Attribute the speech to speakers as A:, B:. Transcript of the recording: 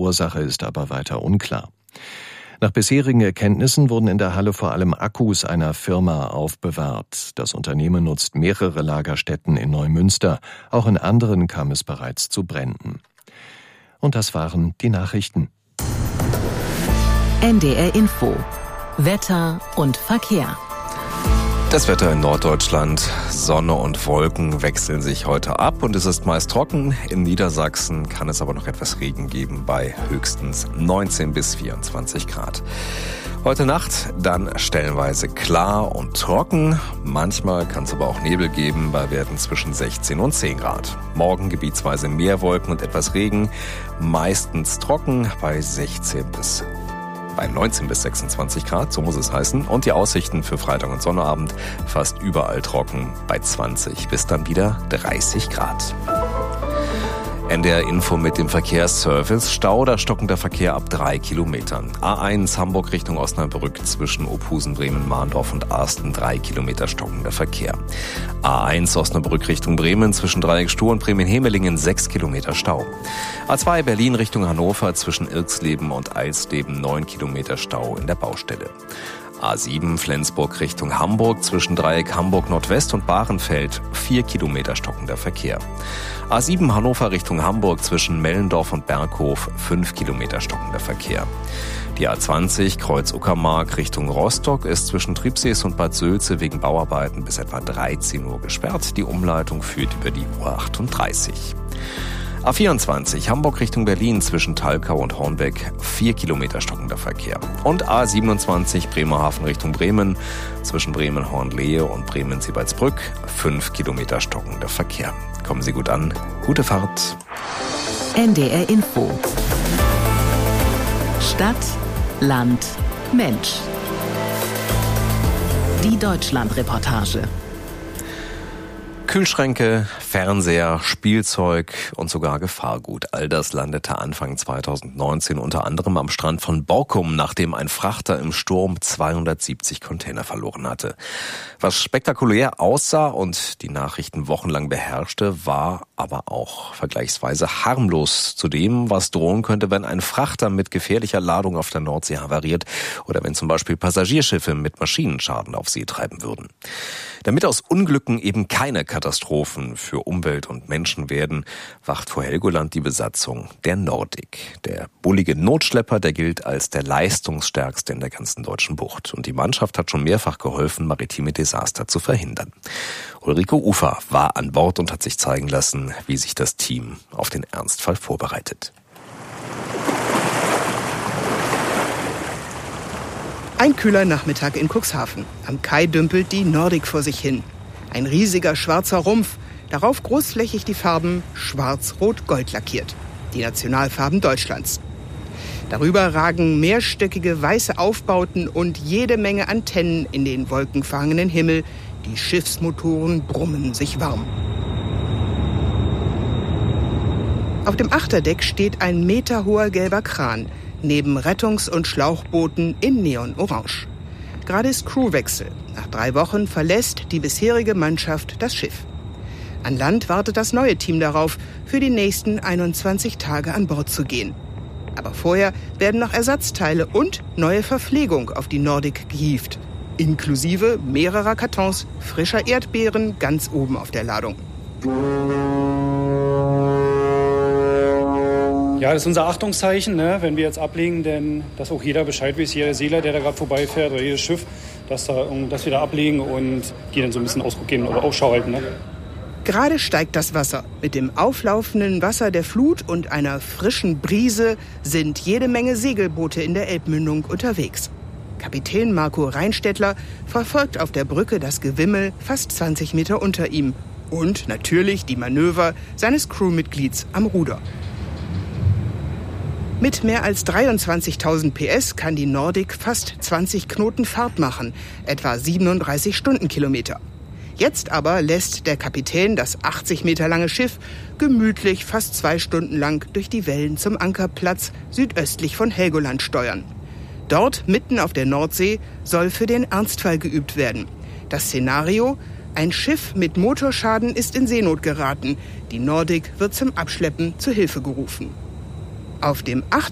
A: Ursache ist aber weiter unklar. Nach bisherigen Erkenntnissen wurden in der Halle vor allem Akkus einer Firma aufbewahrt. Das Unternehmen nutzt mehrere Lagerstätten in Neumünster. Auch in anderen kam es bereits zu Bränden. Und das waren die Nachrichten.
B: NDR Info. Wetter und Verkehr.
C: Das Wetter in Norddeutschland, Sonne und Wolken wechseln sich heute ab und es ist meist trocken. In Niedersachsen kann es aber noch etwas Regen geben bei höchstens 19 bis 24 Grad. Heute Nacht dann stellenweise klar und trocken. Manchmal kann es aber auch Nebel geben bei Werten zwischen 16 und 10 Grad. Morgen gebietsweise mehr Wolken und etwas Regen, meistens trocken bei 19 bis 26 Grad, so muss es heißen. Und die Aussichten für Freitag und Sonnabend fast überall trocken bei 20 bis dann wieder 30 Grad. NDR Info mit dem Verkehrsservice. Stau, da stockender Verkehr ab 3 Kilometern. A1 Hamburg Richtung Osnabrück zwischen Ophusen, Bremen, Mahndorf und Arsten 3 Kilometer stockender Verkehr. A1 Osnabrück Richtung Bremen zwischen Dreieckstuhl und Bremen-Hemelingen 6 Kilometer Stau. A2 Berlin Richtung Hannover zwischen Irxleben und Eisleben 9 Kilometer Stau in der Baustelle. A7 Flensburg Richtung Hamburg zwischen Dreieck Hamburg Nordwest und Bahrenfeld 4 Kilometer stockender Verkehr. A7 Hannover Richtung Hamburg zwischen Mellendorf und Berghof 5 Kilometer stockender Verkehr. Die A20 Kreuz Uckermark Richtung Rostock ist zwischen Tribsees und Bad Sölze wegen Bauarbeiten bis etwa 13 Uhr gesperrt. Die Umleitung führt über die U38. A24 Hamburg Richtung Berlin zwischen Thalkau und Hornbeck 4 Kilometer stockender Verkehr. Und A27 Bremerhaven Richtung Bremen zwischen Bremen-Hornlehe und Bremen-Seebaldsbrück 5 Kilometer stockender Verkehr. Kommen Sie gut an, gute Fahrt.
B: NDR Info. Stadt, Land, Mensch. Die Deutschland-Reportage.
C: Kühlschränke, Fernseher, Spielzeug und sogar Gefahrgut. All das landete Anfang 2019 unter anderem am Strand von Borkum, nachdem ein Frachter im Sturm 270 Container verloren hatte. Was spektakulär aussah und die Nachrichten wochenlang beherrschte, war aber auch vergleichsweise harmlos zu dem, was drohen könnte, wenn ein Frachter mit gefährlicher Ladung auf der Nordsee havariert oder wenn zum Beispiel Passagierschiffe mit Maschinenschaden auf See treiben würden. Damit aus Unglücken eben keine Katastrophen für Umwelt und Menschen werden, wacht vor Helgoland die Besatzung der Nordic. Der bullige Notschlepper, der gilt als der leistungsstärkste in der ganzen deutschen Bucht. Und die Mannschaft hat schon mehrfach geholfen, maritime Desaster zu verhindern. Ulrike Ufer war an Bord und hat sich zeigen lassen, wie sich das Team auf den Ernstfall vorbereitet.
D: Ein kühler Nachmittag in Cuxhaven. Am Kai dümpelt die Nordic vor sich hin. Ein riesiger schwarzer Rumpf, darauf großflächig die Farben schwarz-rot-gold lackiert. Die Nationalfarben Deutschlands. Darüber ragen mehrstöckige weiße Aufbauten und jede Menge Antennen in den wolkenverhangenen Himmel. Die Schiffsmotoren brummen sich warm. Auf dem Achterdeck steht ein meterhoher gelber Kran, neben Rettungs- und Schlauchbooten in Neonorange. Gerade ist Crewwechsel. Nach 3 Wochen verlässt die bisherige Mannschaft das Schiff. An Land wartet das neue Team darauf, für die nächsten 21 Tage an Bord zu gehen. Aber vorher werden noch Ersatzteile und neue Verpflegung auf die Nordic gehievt. Inklusive mehrerer Kartons frischer Erdbeeren ganz oben auf der Ladung.
E: Ja, das ist unser Achtungszeichen, ne? Wenn wir jetzt ablegen, denn dass auch jeder Bescheid weiß, jeder Segler, der da gerade vorbeifährt oder jedes Schiff, dass wir da ablegen und die dann so ein bisschen Ausguck geben oder Ausschau halten. Ne?
D: Gerade steigt das Wasser. Mit dem auflaufenden Wasser der Flut und einer frischen Brise sind jede Menge Segelboote in der Elbmündung unterwegs. Kapitän Marco Reinstädtler verfolgt auf der Brücke das Gewimmel fast 20 Meter unter ihm. Und natürlich die Manöver seines Crewmitglieds am Ruder. Mit mehr als 23.000 PS kann die Nordic fast 20 Knoten Fahrt machen, etwa 37 Stundenkilometer. Jetzt aber lässt der Kapitän das 80 Meter lange Schiff gemütlich fast 2 Stunden lang durch die Wellen zum Ankerplatz südöstlich von Helgoland steuern. Dort, mitten auf der Nordsee, soll für den Ernstfall geübt werden. Das Szenario: ein Schiff mit Motorschaden ist in Seenot geraten. Die Nordic wird zum Abschleppen zu Hilfe gerufen. Auf dem